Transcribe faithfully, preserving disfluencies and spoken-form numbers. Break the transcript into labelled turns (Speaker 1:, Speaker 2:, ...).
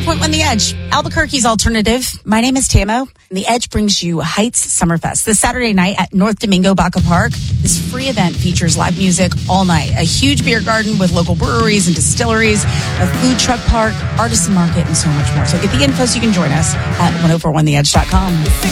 Speaker 1: one oh four point one The Edge, Albuquerque's alternative. My name is Tamo, and The Edge brings you Heights Summerfest this Saturday night at North Domingo Baca Park. This free event features live music all night, a huge beer garden with local breweries and distilleries, a food truck park, artisan market, and so much more. So get the info so you can join us at ten forty-one the edge dot com.